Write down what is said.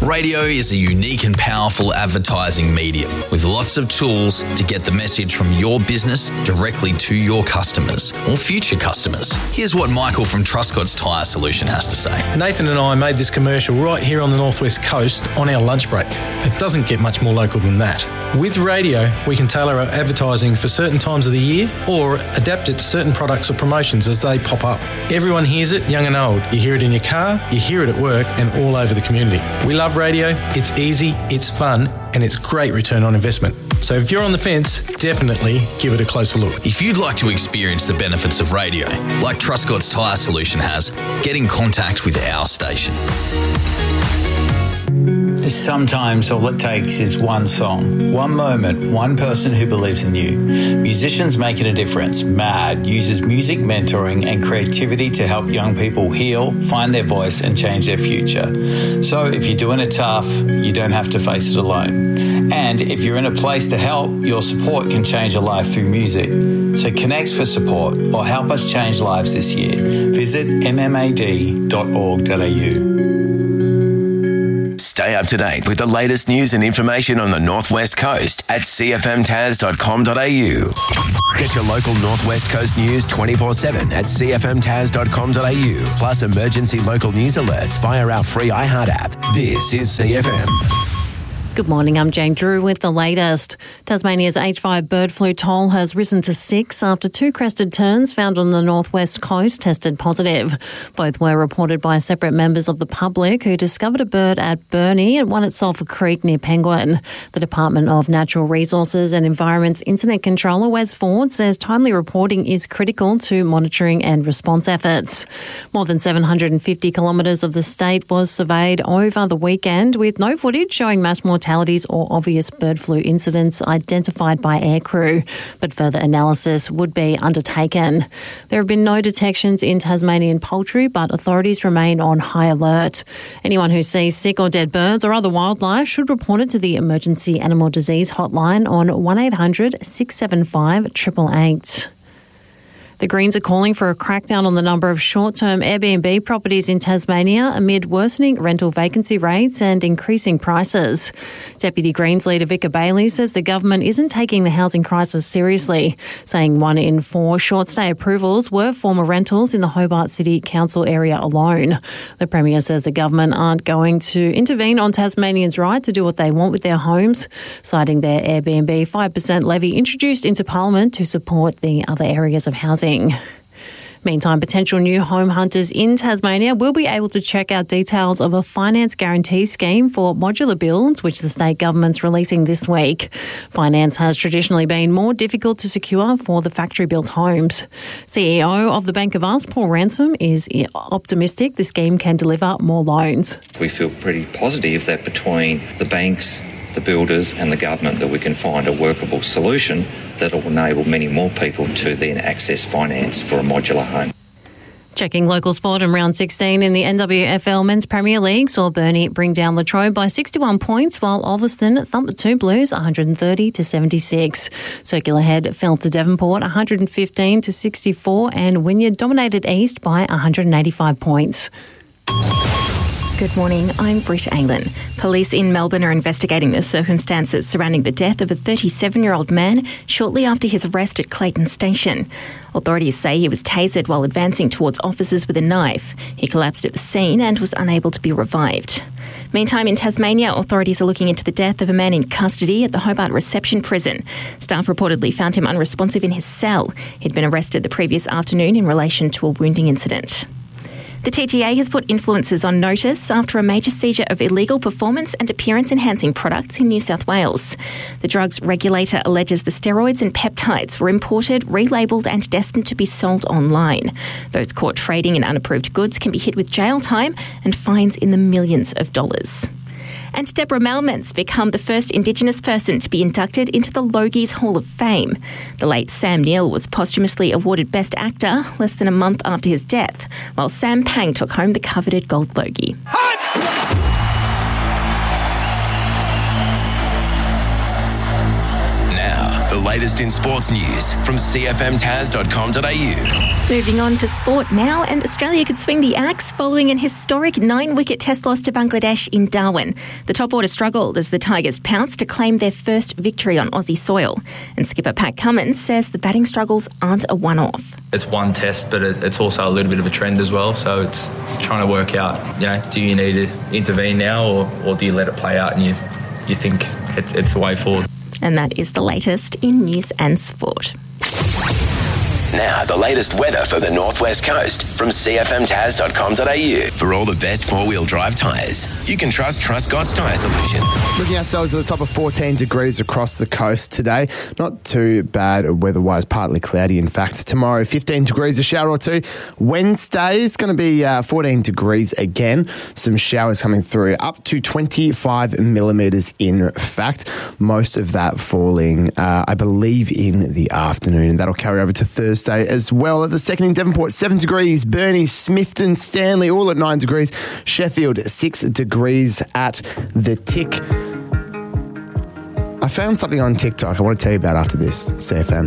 Radio is a unique and powerful advertising medium with lots of tools to get the message from your business directly to your customers or future customers. Here's what Michael from Truscott's Tyre Solution has to say. Nathan and I made this commercial right here on the Northwest Coast on our lunch break. It doesn't get much more local than that. With radio, we can tailor our advertising for certain times of the year or adapt it to certain products or promotions as they pop up. Everyone hears it, young and old. You hear it in your car, you hear it at work and all over the community. We love radio, it's easy, it's fun, and it's great return on investment. So if you're on the fence, definitely give it a closer look. If you'd like to experience the benefits of radio, like Truscott's Tyre Solution has, get in contact with our station. Sometimes all it takes is one song, one moment, one person who believes in you. Musicians Making a Difference, MAD, uses music mentoring and creativity to help young people heal, find their voice and change their future. So if you're doing it tough, you don't have to face it alone. And if you're in a place to help, your support can change a life through music. So connect for support or help us change lives this year. Visit mmad.org.au. Stay up to date with the latest news and information on the Northwest Coast at cfmtas.com.au. Get your local Northwest Coast news 24/7 at cfmtas.com.au. Plus emergency local news alerts via our free iHeart app. This is CFM. Good morning, I'm Jane Drew with the latest. Tasmania's H5 bird flu toll has risen to 6 after 2 crested terns found on the northwest coast tested positive. Both were reported by separate members of the public who discovered a bird at Burnie and one at Sulphur Creek near Penguin. The Department of Natural Resources and Environment's Internet Controller, Wes Ford, says timely reporting is critical to monitoring and response efforts. More than 750 kilometres of the state was surveyed over the weekend with no footage showing mass mortality or obvious bird flu incidents identified by aircrew, but further analysis would be undertaken. There have been no detections in Tasmanian poultry, but authorities remain on high alert. Anyone who sees sick or dead birds or other wildlife should report it to the Emergency Animal Disease Hotline on 1800 675 888. The Greens are calling for a crackdown on the number of short-term Airbnb properties in Tasmania amid worsening rental vacancy rates and increasing prices. Deputy Greens leader Vicar Bailey says the government isn't taking the housing crisis seriously, saying 1 in 4 short-stay approvals were former rentals in the Hobart City Council area alone. The Premier says the government aren't going to intervene on Tasmanians' right to do what they want with their homes, citing their Airbnb 5% levy introduced into Parliament to support the other areas of housing. Meantime, potential new home hunters in Tasmania will be able to check out details of a finance guarantee scheme for modular builds, which the state government's releasing this week. Finance has traditionally been more difficult to secure for the factory-built homes. CEO of the Bank of Us, Paul Ransom, is optimistic the scheme can deliver more loans. We feel pretty positive that between the banks, the builders and the government that we can find a workable solution that will enable many more people to then access finance for a modular home. Checking local sport in round 16 in the NWFL Men's Premier League saw Burnie bring down Latrobe by 61 points while Ulverston thumped the Two Blues 130-76. Circular Head fell to Devonport 115-64 and Wynyard dominated East by 185 points. Good morning, I'm Britt Aylan. Police in Melbourne are investigating the circumstances surrounding the death of a 37-year-old man shortly after his arrest at Clayton Station. Authorities say he was tasered while advancing towards officers with a knife. He collapsed at the scene and was unable to be revived. Meantime, in Tasmania, authorities are looking into the death of a man in custody at the Hobart Reception Prison. Staff reportedly found him unresponsive in his cell. He'd been arrested the previous afternoon in relation to a wounding incident. The TGA has put influencers on notice after a major seizure of illegal performance and appearance-enhancing products in New South Wales. The drugs regulator alleges the steroids and peptides were imported, relabelled and destined to be sold online. Those caught trading in unapproved goods can be hit with jail time and fines in the millions of dollars. And Deborah Melman's become the first Indigenous person to be inducted into the Logies Hall of Fame. The late Sam Neill was posthumously awarded Best Actor less than a month after his death, while Sam Pang took home the coveted Gold Logie. Now, the latest in sports news from cfmtas.com.au. Moving on to sport now, and Australia could swing the axe following an historic 9-wicket test loss to Bangladesh in Darwin. The top order struggled as the Tigers pounced to claim their first victory on Aussie soil. And skipper Pat Cummins says the batting struggles aren't a one-off. It's one test, but it's also a little bit of a trend as well. So it's trying to work out, do you need to intervene now or do you let it play out and you think it's the way forward? And that is the latest in news and sport. Now, the latest weather for the Northwest Coast from cfmtaz.com.au. For all the best four-wheel drive tyres, you can trust Truscott's Tyre Solution. Looking ourselves at the top of 14 degrees across the coast today. Not too bad weather-wise, partly cloudy in fact. Tomorrow, 15 degrees, a shower or two. Wednesday is going to be 14 degrees again. Some showers coming through, up to 25 millimetres in fact. Most of that falling, I believe, in the afternoon. And that'll carry over to Thursday as well. At the second in Devonport, 7 degrees. Burnie, Smithton, Stanley, all at 9 degrees. Sheffield, 6 degrees at the Tick. I found something on TikTok I want to tell you about after this. CFM.